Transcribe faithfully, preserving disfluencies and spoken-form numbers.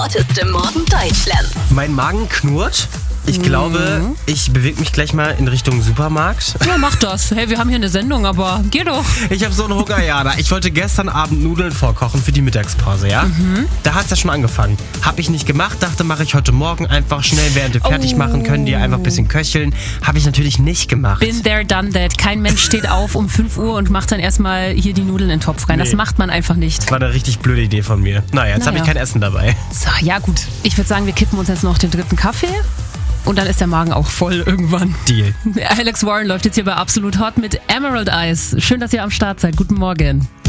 Hotteste Morgen Deutschlands. Mein Magen knurrt. Ich Mhm. glaube, ich bewege mich gleich mal in Richtung Supermarkt. Ja, mach das. Hey, wir haben hier eine Sendung, aber geh doch. Ich habe so einen Hunger, Jana. Ich wollte gestern Abend Nudeln vorkochen für die Mittagspause, ja? Mhm. Da hat es ja schon angefangen. Habe ich nicht gemacht, dachte, mache ich heute Morgen einfach schnell, während wir fertig machen, können die einfach ein bisschen köcheln. Habe ich natürlich nicht gemacht. Been there, done that. Kein Mensch steht auf um fünf Uhr und macht dann erstmal hier die Nudeln in den Topf rein. Das Nee. macht man einfach nicht. War eine richtig blöde Idee von mir. Naja, jetzt habe ich Naja. kein Essen dabei. So, ja gut. Ich würde sagen, wir kippen uns jetzt noch den dritten Kaffee. Und dann ist der Magen auch voll irgendwann. Deal. Alex Warren läuft jetzt hier bei Absolut Hot mit Emerald Eyes. Schön, dass ihr am Start seid. Guten Morgen.